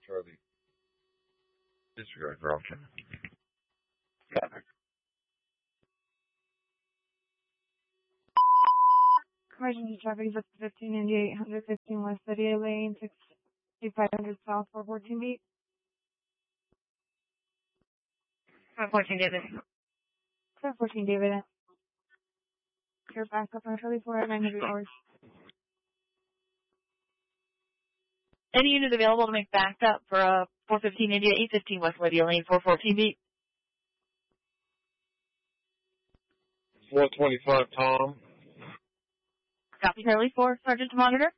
Charlie. Disregard for option. Emergency traffic is up to 15 India 815 West 38 Lane, 6500 South, 414 beat. 514 David. 714 David. You're back up on Charlie 4 at 900 hours. Any unit available to make backup for 415 India 815 West Lydia Lane, 414 beat. 425 Tom. Copy Charlie 4, Sergeant to monitor.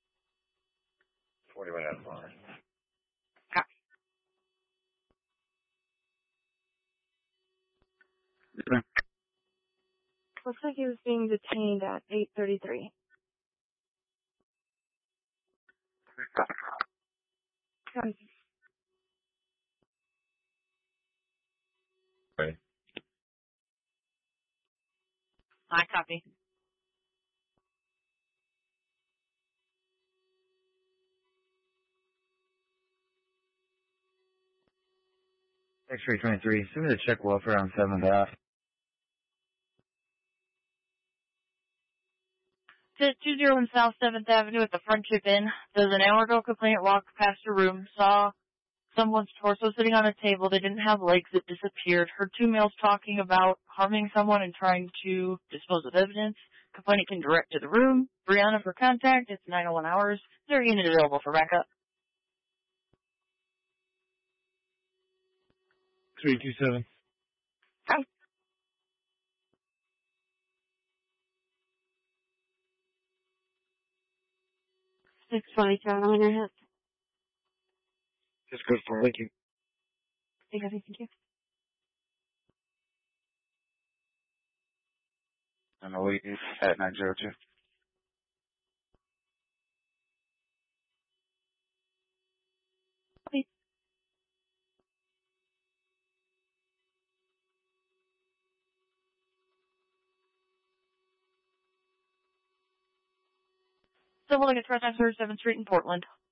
40 minutes line. Copy. Looks like he was being detained at 8:33. Okay. I copy. X-ray 23, send me the check welfare on 7th Ave. To 201 South 7th Avenue at the Friendship Inn. Does an hour ago complainant walked past her room, saw someone's torso sitting on a table. They didn't have legs. It disappeared. Heard two males talking about harming someone and trying to dispose of evidence. Complainant can direct to the room. Brianna for contact. It's 901 hours. Is there a unit available for backup? 327. Hi. $6.27 on your hip. Just good for Lincoln. Thank you. I'm awaiting at 902. Okay. Civil Express 7th Street in Portland.